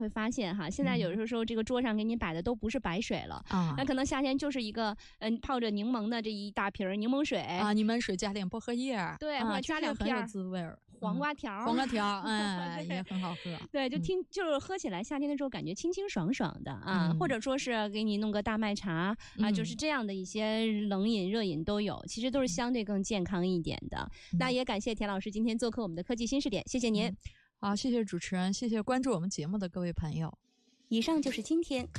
会发现哈，现在有的时候这个桌上给你摆的都不是白水了啊，那可能夏天就是一个泡着柠檬的这一大瓶柠檬水啊， 柠檬水加点薄荷叶， 对，或者加2片滋味黄瓜条， 也很好喝。 对，就是喝起来夏天的时候感觉清清爽爽的啊，或者说是给你弄个大麦茶啊，就是这样的一些冷饮热饮都有，其实都是相对更健康一点的。那也感谢田老师今天做客我们的科技新视点，谢谢您。 好，谢谢主持人，谢谢关注我们节目的各位朋友。 以上就是今天